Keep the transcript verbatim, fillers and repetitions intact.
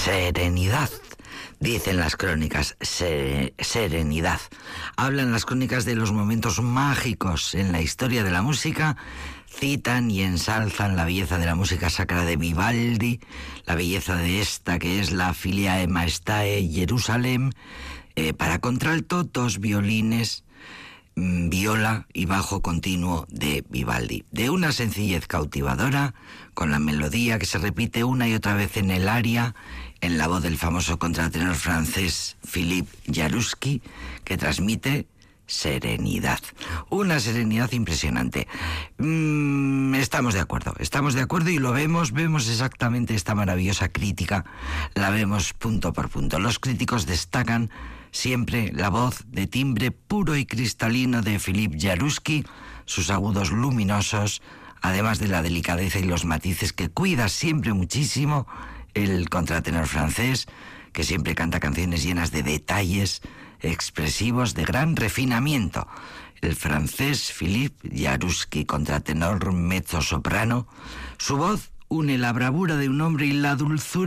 Serenidad. Dicen las crónicas, se, serenidad. Hablan las crónicas de los momentos mágicos en la historia de la música, citan y ensalzan la belleza de la música sacra de Vivaldi, la belleza de esta que es la Filiae Maestae Jerusalem, eh, para contralto, dos violines, viola y bajo continuo de Vivaldi, de una sencillez cautivadora, con la melodía que se repite una y otra vez en el aria, en la voz del famoso contratenor francés Philippe Jaruski, que transmite serenidad, una serenidad impresionante. Mm, estamos de acuerdo, estamos de acuerdo y lo vemos, vemos exactamente esta maravillosa crítica, la vemos punto por punto. Los críticos destacan siempre la voz de timbre puro y cristalino de Philippe Jaruski, sus agudos luminosos, además de la delicadeza y los matices que cuida siempre muchísimo el contratenor francés, que siempre canta canciones llenas de detalles expresivos de gran refinamiento. El francés Philippe Jaruski, contratenor mezzosoprano, su voz une la bravura de un hombre y la dulzura